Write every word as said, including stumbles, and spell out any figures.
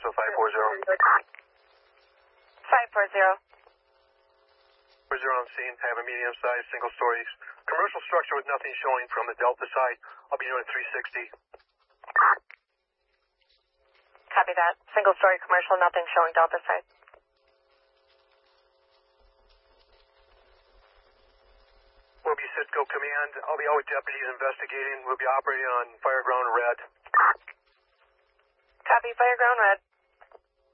Delta five four zero. five four zero. four zero on scene. Have a medium-sized single-story commercial structure with nothing showing from the Delta side. I'll be doing three sixty. Copy that. Single-story commercial, nothing showing Delta side. Will be Cisco Command. I'll be out with deputies investigating. We'll be operating on Fireground Red. Copy, Fireground Red.